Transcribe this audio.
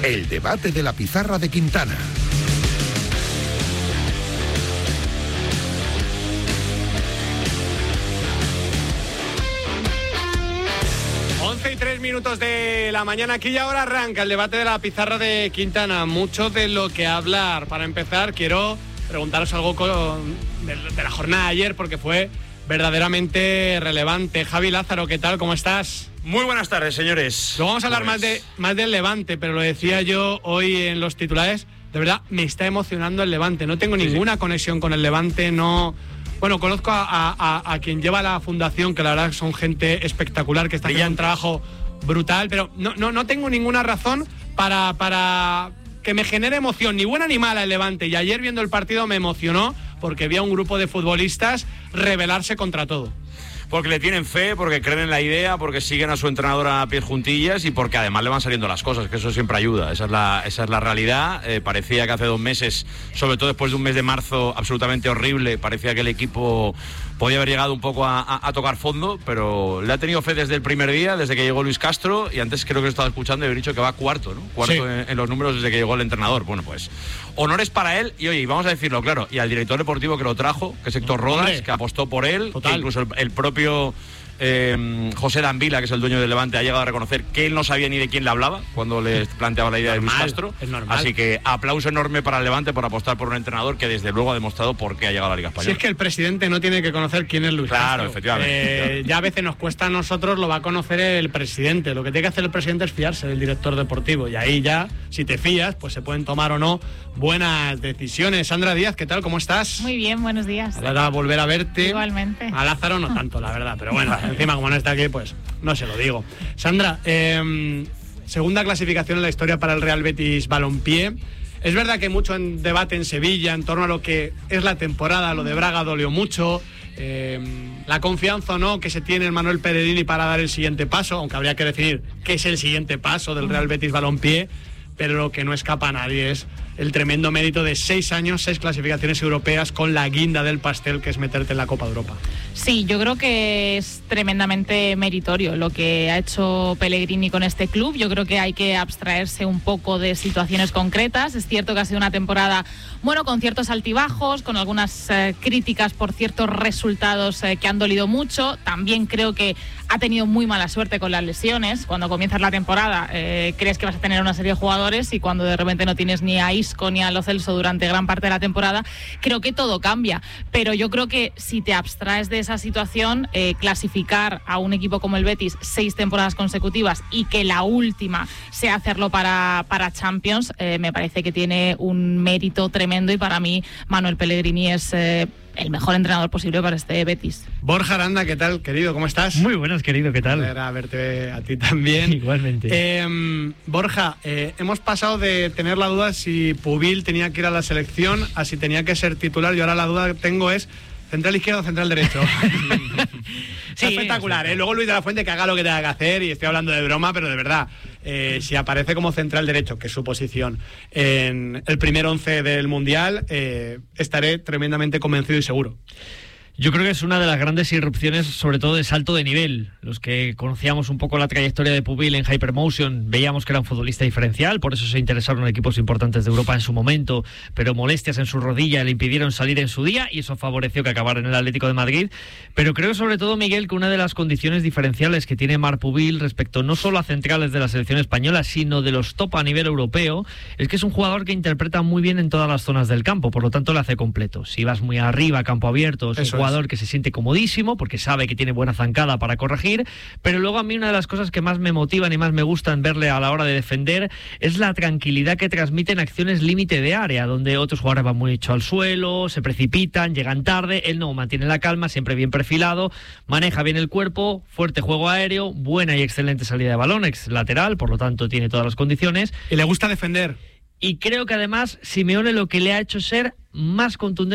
El debate de la pizarra de Quintana. Y 3 minutos de la mañana, aquí y ahora arranca el debate de la pizarra de Quintana. Mucho de lo que hablar. Para empezar, quiero preguntaros algo de la jornada de ayer, porque fue verdaderamente relevante. Javi Lázaro, ¿qué tal? ¿Cómo estás? Muy buenas tardes, señores. Luego vamos a hablar más del Levante, pero lo decía yo hoy en los titulares. De verdad, me está emocionando el Levante. No tengo ninguna conexión con el Levante, no... Bueno, conozco a quien lleva la fundación, que la verdad son gente espectacular, que está haciendo un trabajo brutal, pero no tengo ninguna razón para que me genere emoción, ni buena ni mala el Levante. Y ayer viendo el partido me emocionó porque vi a un grupo de futbolistas rebelarse contra todo. Porque le tienen fe, porque creen en la idea, porque siguen a su entrenador a pies juntillas y porque además le van saliendo las cosas, que eso siempre ayuda. Esa es la realidad. Parecía que hace 2 meses, sobre todo después de un mes de marzo absolutamente horrible, parecía que el equipo podía haber llegado un poco a tocar fondo, pero le ha tenido fe desde el primer día, desde que llegó Luis Castro, y antes creo que lo estaba escuchando y había dicho que va cuarto, ¿no? Cuarto sí. en los números desde que llegó el entrenador. Bueno, pues honores para él, y oye, vamos a decirlo claro, y al director deportivo que lo trajo, que es Héctor Rodas, que apostó por él, que incluso el propio José Danvila, que es el dueño del Levante, ha llegado a reconocer que él no sabía ni de quién le hablaba cuando le planteaba la idea de Luis Castro. Así que aplauso enorme para el Levante por apostar por un entrenador que desde luego ha demostrado por qué ha llegado a la Liga Española. Si es que el presidente no tiene que conocer quién es Luis Castro. Claro, efectivamente. Ya a veces nos cuesta a nosotros, lo va a conocer el presidente. Lo que tiene que hacer el presidente es fiarse del director deportivo, y ahí ya, si te fías, pues se pueden tomar o no buenas decisiones. Sandra Díaz, ¿qué tal? ¿Cómo estás? Muy bien, buenos días. Ahora volver a verte. Igualmente. A Lázaro no tanto, la verdad, pero bueno, encima como no está aquí, pues no se lo digo. Sandra, segunda clasificación en la historia para el Real Betis Balompié. Es verdad que mucho en debate en Sevilla en torno a lo que es la temporada. Lo de Braga dolió mucho. La confianza o no que se tiene en Manuel Pellegrini para dar el siguiente paso, aunque habría que definir qué es el siguiente paso del Real Betis Balompié. Pero lo que no escapa a nadie es el tremendo mérito de 6 años, 6 clasificaciones europeas, con la guinda del pastel, que es meterte en la Copa de Europa. Sí, yo creo que es tremendamente meritorio lo que ha hecho Pellegrini con este club. Yo creo que hay que abstraerse un poco de situaciones concretas. Es cierto que ha sido una temporada, bueno, con ciertos altibajos, con algunas críticas por ciertos resultados que han dolido mucho. También creo que ha tenido muy mala suerte con las lesiones. Cuando comienzas la temporada crees que vas a tener una serie de jugadores, y cuando de repente no tienes ni a Isco ni a Lo Celso durante gran parte de la temporada, creo que todo cambia. Pero yo creo que si te abstraes de esa situación, clasificar a un equipo como el Betis 6 temporadas consecutivas y que la última sea hacerlo para Champions, me parece que tiene un mérito tremendo, y para mí Manuel Pellegrini es el mejor entrenador posible para este Betis. Borja Aranda, ¿qué tal, querido? ¿Cómo estás? Muy buenas, querido, ¿qué tal? A verte a ti también. Igualmente. Borja, hemos pasado de tener la duda si Pubil tenía que ir a la selección a si tenía que ser titular, y ahora la duda que tengo es ¿central izquierdo o central derecho? Sí, espectacular, Luego Luis de la Fuente que haga lo que tenga que hacer, y estoy hablando de broma, pero de verdad, si aparece como central derecho, que es su posición, en el primer 11 del Mundial, estaré tremendamente convencido y seguro. Yo creo que es una de las grandes irrupciones, sobre todo de salto de nivel. Los que conocíamos un poco la trayectoria de Pubil en Hypermotion veíamos que era un futbolista diferencial, por eso se interesaron equipos importantes de Europa en su momento, pero molestias en su rodilla le impidieron salir en su día, y eso favoreció que acabara en el Atlético de Madrid. Pero creo sobre todo, Miguel, que una de las condiciones diferenciales que tiene Marc Pubil respecto no solo a centrales de la selección española, sino de los top a nivel europeo, es que es un jugador que interpreta muy bien en todas las zonas del campo, por lo tanto lo hace completo. Si vas muy arriba, campo abierto, es un jugador que se siente comodísimo porque sabe que tiene buena zancada para corregir, pero luego a mí una de las cosas que más me motivan y más me gustan verle a la hora de defender es la tranquilidad que transmite en acciones límite de área, donde otros jugadores van muy hecho al suelo, se precipitan, llegan tarde. Él no, mantiene la calma, siempre bien perfilado, maneja bien el cuerpo, fuerte juego aéreo, buena y excelente salida de balón, ex lateral, por lo tanto tiene todas las condiciones. Y le gusta defender. Y creo que además Simeone lo que le ha hecho ser más contundente